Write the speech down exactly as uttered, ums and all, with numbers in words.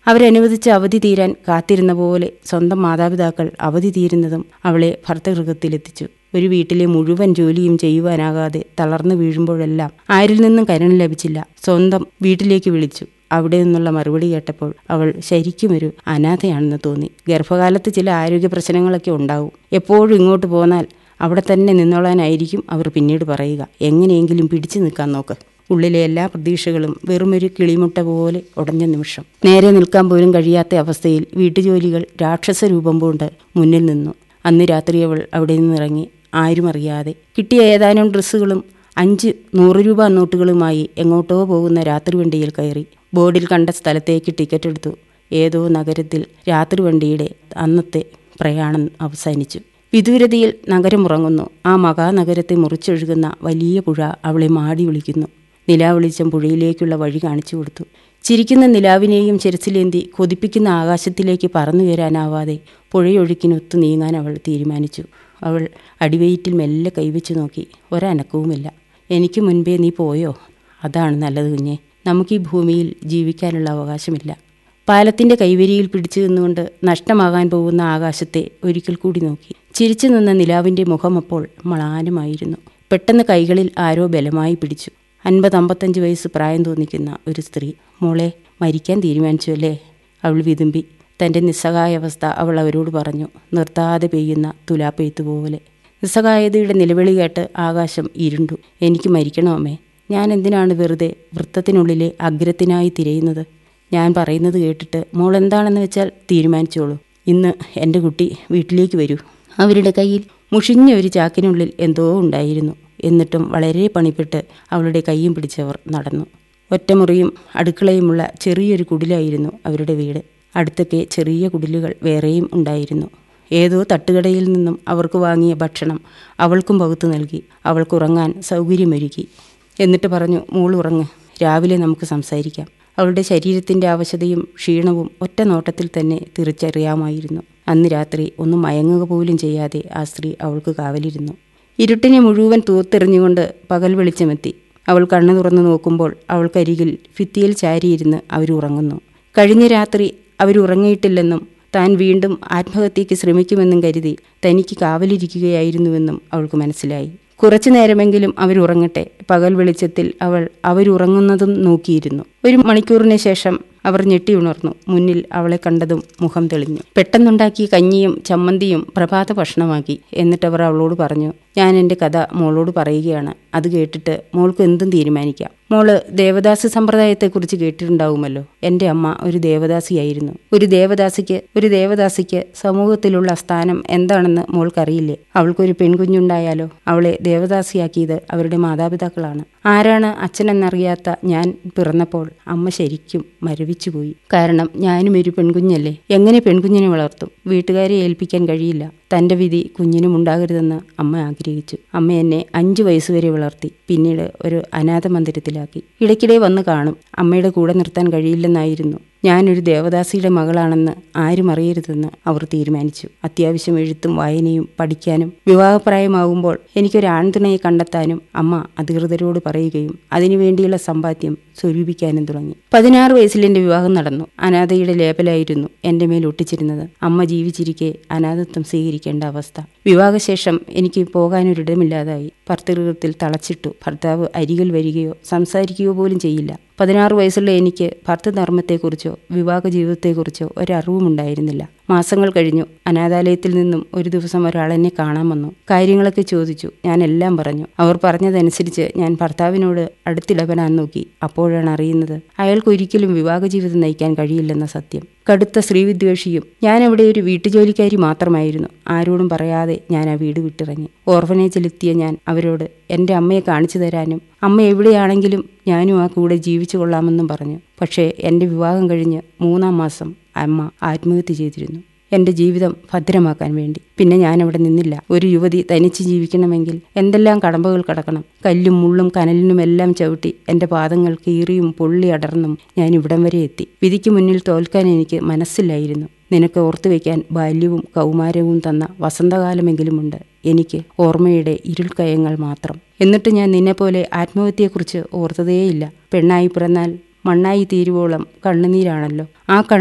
അവരനുവദിച്ച അവധി തീരാൻ കാത്തിരുന്ന പോലെ സ്വന്തം മാതാപിതാക്കൾ അവധി തീരുന്നതും അവളെ ഭർതൃഗൃഹത്തിലെത്തിച്ചു. ഒരു വീട്ടിലെ മുഴുവൻ ജോലിയും ചെയ്യുവാനാകാതെ തളർന്നു വീഴുമ്പോഴെല്ലാം ആരിൽ നിന്നും കരുണ ലഭിച്ചില്ല. സ്വന്തം വീട്ടിലേക്ക് വിളിച്ചു. അവിടെ നിന്നുള്ള മറുപടി കേട്ടപ്പോൾ അവൾ ശരിക്കും ഒരു അനാഥയാണെന്ന് തോന്നി. ഗർഭകാലത്ത് ചില ആരോഗ്യ പ്രശ്നങ്ങളൊക്കെ ഉണ്ടാവും. എപ്പോഴും ഇങ്ങോട്ട് പോന്നാൽ അവിടെ തന്നെ നിന്നോളാനായിരിക്കും അവർ പിന്നീട് പറയുക. എങ്ങനെയെങ്കിലും പിടിച്ചു നിൽക്കാൻ നോക്ക്. ഉള്ളിലെ എല്ലാ പ്രതീക്ഷകളും വെറുമൊരു കിളിമുട്ട പോലെ ഉടഞ്ഞ നിമിഷം. നേരെ നിൽക്കാൻ പോലും കഴിയാത്ത അവസ്ഥയിൽ വീട്ടുജോലികൾ രാക്ഷസ രൂപം പൂണ്ട് മുന്നിൽ നിന്നു. അന്ന് രാത്രി അവൾ അവിടെ നിന്നിറങ്ങി. ആരും അറിയാതെ കിട്ടിയ ഏതാനും ഡ്രസ്സുകളും അഞ്ച് നൂറ് രൂപ നോട്ടുകളുമായി എങ്ങോട്ടോ പോകുന്ന രാത്രി വണ്ടിയിൽ കയറി. ബോർഡിൽ കണ്ട സ്ഥലത്തേക്ക് ടിക്കറ്റ് എടുത്തു. ഏതോ നഗരത്തിൽ രാത്രി വണ്ടിയുടെ അന്നത്തെ പ്രയാണം അവസാനിച്ചു. വിദൂരതയിൽ നഗരമുറങ്ങുന്നു. ആ മഹാനഗരത്തെ മുറിച്ചൊഴുകുന്ന വലിയ പുഴ അവളെ മാടി വിളിക്കുന്നു. നിലാവെളിച്ചം പുഴയിലേക്കുള്ള വഴി കാണിച്ചു കൊടുത്തു. ചിരിക്കുന്ന നിലാവിനെയും ചെരച്ചിലേന്തി കൊതിപ്പിക്കുന്ന ആകാശത്തിലേക്ക് പറന്നുയരാനാവാതെ പുഴയൊഴുക്കിനൊത്തു നീങ്ങാൻ അവൾ തീരുമാനിച്ചു. അവൾ അടിവയറ്റിൽ മെല്ലെ കൈവച്ചു നോക്കി. ഒരനക്കവുമില്ല. എനിക്ക് മുൻപേ നീ പോയോ? അതാണ് നല്ലത് കുഞ്ഞെ. നമുക്ക് ഈ ഭൂമിയിൽ ജീവിക്കാനുള്ള അവകാശമില്ല. പാലത്തിൻ്റെ കൈവരിയിൽ പിടിച്ചു നിന്നുകൊണ്ട് നഷ്ടമാകാൻ പോകുന്ന ആകാശത്തെ ഒരിക്കൽ കൂടി നോക്കി. ചിരിച്ചു നിന്ന നിലാവിൻ്റെ മുഖം അപ്പോൾ മ്ലാനമായിരുന്നു. പെട്ടെന്ന് കൈകളിൽ ആരോ ബലമായി പിടിച്ചു. അൻപത് അമ്പത്തഞ്ച് വയസ്സ് പ്രായം തോന്നിക്കുന്ന ഒരു സ്ത്രീ. മോളെ, മരിക്കാൻ തീരുമാനിച്ചു അല്ലേ? അവൾ വിതുമ്പി. തൻ്റെ നിസ്സഹായാവസ്ഥ അവൾ അവരോട് പറഞ്ഞു. നിർത്താതെ പെയ്യുന്ന തുലാപ്പെയ്ത്ത് പോലെ. നിസ്സഹായതയുടെ നിലവിളി കേട്ട് ആകാശം ഇരുണ്ടു. എനിക്ക് മരിക്കണമേ. ഞാൻ എന്തിനാണ് വെറുതെ വൃത്തത്തിനുള്ളിലെ അഗ്രത്തിനായി തിരയുന്നത്? ഞാൻ പറയുന്നത് കേട്ടിട്ട് മോൾ എന്താണെന്ന് വെച്ചാൽ തീരുമാനിച്ചോളൂ. ഇന്ന് എൻ്റെ കുട്ടി വീട്ടിലേക്ക് വരൂ. അവരുടെ കയ്യിൽ മുഷിഞ്ഞ ഒരു ചാക്കിനുള്ളിൽ എന്തോ ഉണ്ടായിരുന്നു. എന്നിട്ടും വളരെ പണിപ്പെട്ട് അവളുടെ കൈയും പിടിച്ചവർ നടന്നു. ഒറ്റമുറിയും അടുക്കളയുമുള്ള ചെറിയൊരു കുടിലായിരുന്നു അവരുടെ വീട്. അടുത്തൊക്കെ ചെറിയ കുടിലുകൾ വേറെയും ഉണ്ടായിരുന്നു. ഏതോ തട്ടുകടയിൽ നിന്നും അവർക്ക് വാങ്ങിയ ഭക്ഷണം അവൾക്കും പകുത്തു നൽകി. അവൾക്കുറങ്ങാൻ സൗകര്യമൊരുക്കി. എന്നിട്ട് പറഞ്ഞു, മോൾ ഉറങ്ങ്, രാവിലെ നമുക്ക് സംസാരിക്കാം. അവളുടെ ശരീരത്തിൻ്റെ അവശതയും ക്ഷീണവും ഒറ്റ നോട്ടത്തിൽ തന്നെ തിരിച്ചറിയാമായിരുന്നു. അന്ന് രാത്രി ഒന്നും മയങ്ങുക പോലും ചെയ്യാതെ ആ സ്ത്രീ അവൾക്ക് കാവലിരുന്നു. ഇരുട്ടിനെ മുഴുവൻ തൂത്തെറിഞ്ഞുകൊണ്ട് പകൽ വെളിച്ചമെത്തി. അവൾ കണ്ണു തുറന്നു നോക്കുമ്പോൾ അവൾക്കരികിൽ ഭിത്തിയിൽ ചാരിയിരുന്ന് അവരുറങ്ങുന്നു. കഴിഞ്ഞ രാത്രി അവരുറങ്ങിയിട്ടില്ലെന്നും താൻ വീണ്ടും ആത്മഹത്യയ്ക്ക് ശ്രമിക്കുമെന്നും കരുതി തനിക്ക് കാവലിരിക്കുകയായിരുന്നുവെന്നും അവൾക്ക് മനസ്സിലായി. കുറച്ചു നേരമെങ്കിലും അവരുറങ്ങട്ടെ. പകൽ വെളിച്ചത്തിൽ അവൾ അവരുറങ്ങുന്നതും നോക്കിയിരുന്നു. ഒരു മണിക്കൂറിന് ശേഷം അവർ ഞെട്ടിയുണർന്നു. മുന്നിൽ അവളെ കണ്ടതും മുഖം തെളിഞ്ഞു. പെട്ടെന്നുണ്ടാക്കിയ കഞ്ഞിയും ചമ്മന്തിയും പ്രഭാത ഭക്ഷണമാക്കി. എന്നിട്ടവർ അവളോട് പറഞ്ഞു, ഞാൻ എൻ്റെ കഥ മോളോട് പറയുകയാണ്. അത് കേട്ടിട്ട് മോൾക്ക് എന്തും തീരുമാനിക്കാം. മോള് ദേവദാസി സമ്പ്രദായത്തെക്കുറിച്ച് കേട്ടിട്ടുണ്ടാവുമല്ലോ. എൻ്റെ അമ്മ ഒരു ദേവദാസിയായിരുന്നു. ഒരു ദേവദാസിക്ക് ഒരു ദേവദാസിക്ക് സമൂഹത്തിലുള്ള സ്ഥാനം എന്താണെന്ന് മോൾക്കറിയില്ലേ? അവൾക്കൊരു പെൺകുഞ്ഞുണ്ടായാലോ അവളെ ദേവദാസിയാക്കിയത് അവരുടെ മാതാപിതാക്കളാണ്. ആരാണ് അച്ഛനെന്നറിയാത്ത ഞാൻ പിറന്നപ്പോൾ അമ്മ ശരിക്കും മരവിച്ചുപോയി. കാരണം ഞാനും ഒരു പെൺകുഞ്ഞല്ലേ. എങ്ങനെ പെൺകുഞ്ഞിനെ വളർത്തും? വീട്ടുകാരെ ഏൽപ്പിക്കാൻ കഴിയില്ല. തൻ്റെ വിധി കുഞ്ഞിനും ഉണ്ടാകരുതെന്ന് അമ്മ ആഗ്രഹിച്ചു. അമ്മ എന്നെ അഞ്ചു വയസ്സുവരെ വളർത്തി. പിന്നീട് ഒരു അനാഥ മന്ദിരത്തിലാക്കി. ഇടയ്ക്കിടെ വന്ന് കാണും. അമ്മയുടെ കൂടെ നിർത്താൻ കഴിയില്ലെന്നായിരുന്നു. ഞാനൊരു ദേവദാസിയുടെ മകളാണെന്ന് ആരും അറിയരുതെന്ന് അവർ തീരുമാനിച്ചു. അത്യാവശ്യം എഴുത്തും വായനയും പഠിക്കാനും വിവാഹപ്രായമാകുമ്പോൾ എനിക്കൊരു ആൺതുണയെ കണ്ടെത്താനും അമ്മ അധികൃതരോട് പറയുകയും അതിനുവേണ്ടിയുള്ള സമ്പാദ്യം സ്വരൂപിക്കാനും തുടങ്ങി. പതിനാറ് വയസ്സിൽ എൻ്റെ വിവാഹം നടന്നു. അനാഥയുടെ ലേബലായിരുന്നു എൻ്റെ മേൽ ഒട്ടിച്ചിരുന്നത്. അമ്മ ജീവിച്ചിരിക്കെ അനാഥത്വം സ്വീകരിക്കേണ്ട അവസ്ഥ. വിവാഹശേഷം എനിക്ക് പോകാനൊരിടമില്ലാതായി. ഭർതൃഗൃഹത്തിൽ തളച്ചിട്ടു. ഭർത്താവ് അരികിൽ വരികയോ സംസാരിക്കുകയോ പോലും ചെയ്യില്ല. പതിനാറ് വയസ്സുള്ള എനിക്ക് ഭർത്തൃധർമ്മത്തെക്കുറിച്ചോ വിവാഹ ജീവിതത്തെക്കുറിച്ചോ ഒരറിവുമുണ്ടായിരുന്നില്ല. മാസങ്ങൾ കഴിഞ്ഞു. അനാഥാലയത്തിൽ നിന്നും ഒരു ദിവസം ഒരാളെന്നെ കാണാൻ വന്നു. കാര്യങ്ങളൊക്കെ ചോദിച്ചു. ഞാൻ എല്ലാം പറഞ്ഞു. അവർ പറഞ്ഞതനുസരിച്ച് ഞാൻ ഭർത്താവിനോട് അടുത്തിടപെടാൻ നോക്കി. അപ്പോഴാണ് അറിയുന്നത് അയാൾക്കൊരിക്കലും വിവാഹ ജീവിതം നയിക്കാൻ കഴിയില്ലെന്ന സത്യം. കടുത്ത സ്ത്രീവിദ്വേഷിയും. ഞാൻ അവിടെ ഒരു വീട്ടുജോലിക്കാരി മാത്രമായിരുന്നു. ആരോടും പറയാതെ ഞാൻ ആ വീട് വിട്ടിറങ്ങി. ഓർഫനേജിലെത്തിയ ഞാൻ അവരോട് എൻ്റെ അമ്മയെ കാണിച്ചു തരാനും അമ്മ എവിടെയാണെങ്കിലും ഞാനും ആ കൂടെ ജീവിച്ചു കൊള്ളാമെന്നും പറഞ്ഞു. പക്ഷേ എൻ്റെ വിവാഹം കഴിഞ്ഞ് മൂന്നാം മാസം അമ്മ ആത്മഹത്യ ചെയ്തിരുന്നു. എൻ്റെ ജീവിതം ഭദ്രമാക്കാൻ വേണ്ടി. പിന്നെ ഞാനവിടെ നിന്നില്ല. ഒരു യുവതി തനിച്ച് ജീവിക്കണമെങ്കിൽ എന്തെല്ലാം കടമ്പകൾ കടക്കണം. കല്ലും മുള്ളും കനലിനുമെല്ലാം ചവിട്ടി എൻ്റെ പാദങ്ങൾ കീറിയും പൊള്ളി അടർന്നും ഞാൻ ഇവിടം വരെ എത്തി. വിധിക്ക് മുന്നിൽ തോൽക്കാൻ എനിക്ക് മനസ്സില്ലായിരുന്നു. നിനക്ക് ഓർത്തു വയ്ക്കാൻ ബാല്യവും കൗമാരവും തന്ന വസന്തകാലമെങ്കിലുമുണ്ട്. എനിക്ക് ഓർമ്മയുടെ ഇരുൾക്കയങ്ങൾ മാത്രം. എന്നിട്ട് ഞാൻ നിന്നെപ്പോലെ ആത്മഹത്യയെക്കുറിച്ച് ഓർത്തതേയില്ല. പെണ്ണായി പിറന്നാൽ മണ്ണായി തീരുവോളം കണ്ണുനീരാണല്ലോ. ആ